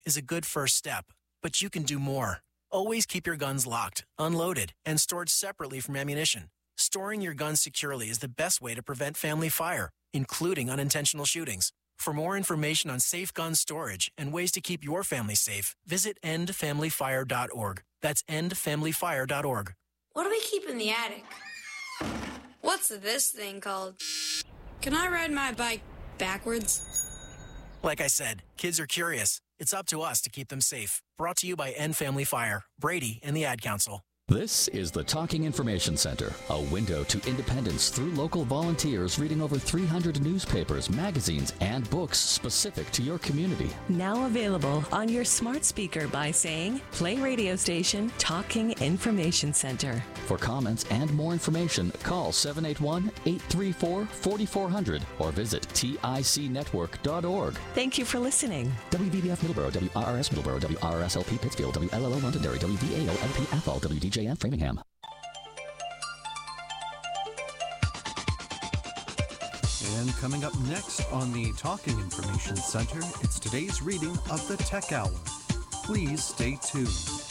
is a good first step, but you can do more. Always keep your guns locked, unloaded, and stored separately from ammunition. Storing your guns securely is the best way to prevent family fire, including unintentional shootings. For more information on safe gun storage and ways to keep your family safe, visit endfamilyfire.org. That's endfamilyfire.org. What do we keep in the attic? What's this thing called? Can I ride my bike backwards? Like I said, kids are curious. It's up to us to keep them safe. Brought to you by End Family Fire, Brady, and the Ad Council. This is the Talking Information Center, a window to independence through local volunteers reading over 300 newspapers, magazines, and books specific to your community. Now available on your smart speaker by saying, play radio station Talking Information Center. For comments and more information, call 781-834-4400 or visit ticnetwork.org. Thank you for listening. WVBF Middleborough, WRRS Middleborough, WRSLP Pittsfield, WLLO Londonderry, WVAO-LP Athol, WDJN Framingham. And coming up next on the Talking Information Center, it's today's reading of the Tech Hour. Please stay tuned.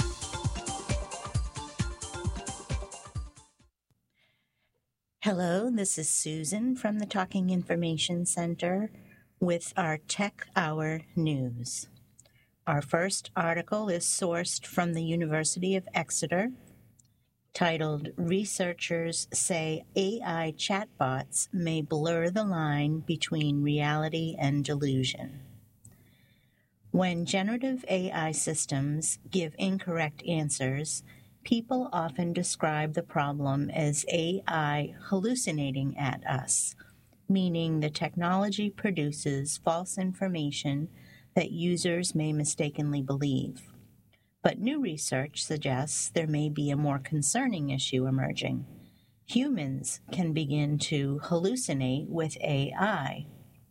Hello, this is Susan from the Talking Information Center with our Tech Hour news. Our first article is sourced from the University of Exeter, titled, Researchers Say AI Chatbots May Blur the Line Between Reality and Delusion. When generative AI systems give incorrect answers, people often describe the problem as AI hallucinating at us, meaning the technology produces false information that users may mistakenly believe. But new research suggests there may be a more concerning issue emerging. Humans can begin to hallucinate with AI.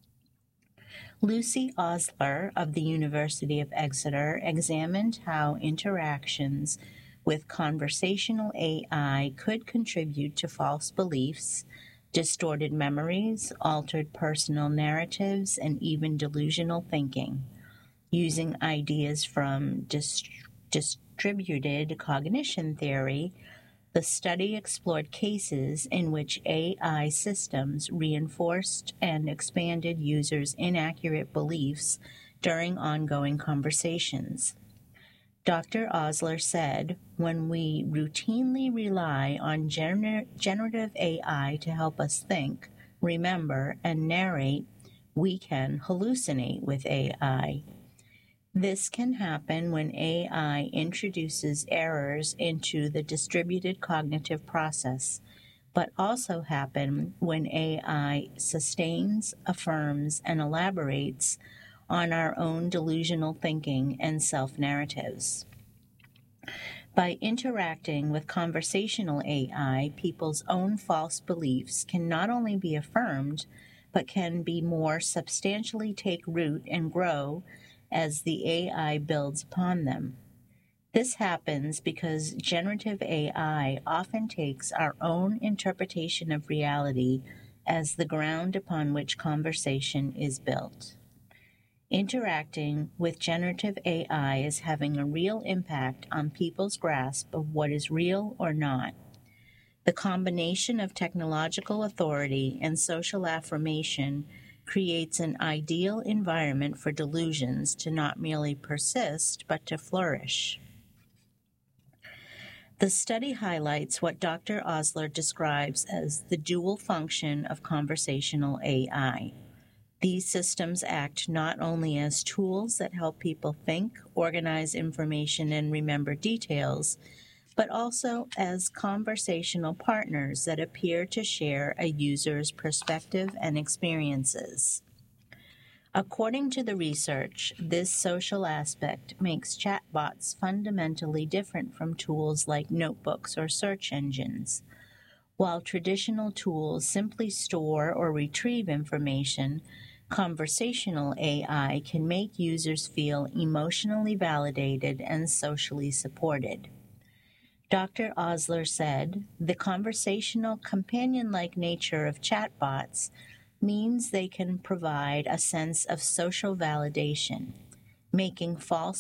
Lucy Osler of the University of Exeter examined how interactions with conversational AI could contribute to false beliefs, distorted memories, altered personal narratives, and even delusional thinking, using ideas from distributed cognition theory. The study explored cases in which AI systems reinforced and expanded users' inaccurate beliefs during ongoing conversations. Dr. Osler said, when we routinely rely on generative AI to help us think, remember, and narrate, we can hallucinate with AI. This can happen when AI introduces errors into the distributed cognitive process, but also happen when AI sustains, affirms, and elaborates on our own delusional thinking and self-narratives. By interacting with conversational AI, people's own false beliefs can not only be affirmed, but can be more substantially take root and grow as the AI builds upon them. This happens because generative AI often takes our own interpretation of reality as the ground upon which conversation is built. Interacting with generative AI is having a real impact on people's grasp of what is real or not. The combination of technological authority and social affirmation creates an ideal environment for delusions to not merely persist, but to flourish. The study highlights what Dr. Osler describes as the dual function of conversational AI. These systems act not only as tools that help people think, organize information, and remember details, but also as conversational partners that appear to share a user's perspective and experiences. According to the research, this social aspect makes chatbots fundamentally different from tools like notebooks or search engines. While traditional tools simply store or retrieve information, conversational AI can make users feel emotionally validated and socially supported. Dr. Osler said, the conversational companion-like nature of chatbots means they can provide a sense of social validation. making false